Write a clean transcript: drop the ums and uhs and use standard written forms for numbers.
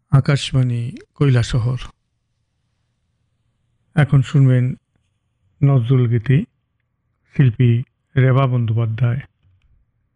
আকাশবাণী কৈলাসহর। এখন শুনবেন নজরুল গীতি, শিল্পী রেবা বন্দ্যোপাধ্যায়।